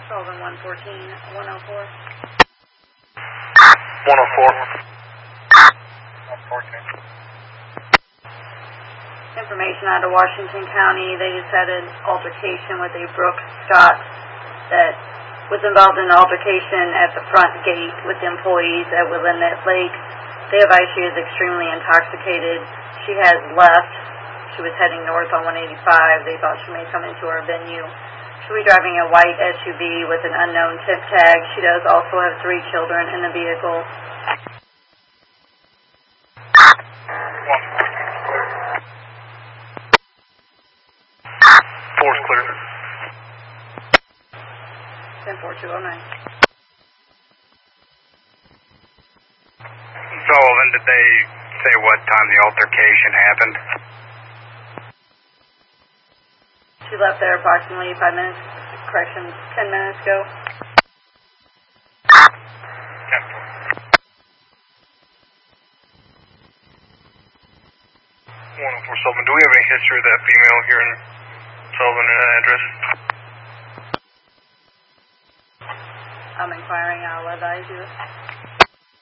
Sullivan 114, 104. 104. 114. Information out of Washington County. They just had an altercation with a Brooke Scott that was involved in an altercation at the front gate with employees at Willamette Lake. They advise she is extremely intoxicated. She has left. She was heading north on 185. They thought she may come into our venue. She'll be driving a white SUV with an unknown tip tag. She does also have 3 children in the vehicle. Four's clear. 10-4209. Sullivan, did they say what time the altercation happened? She left there approximately 10 minutes ago. 104 Sullivan, do we have any history of that female here in Sullivan and that address? I'm inquiring. I'll advise you.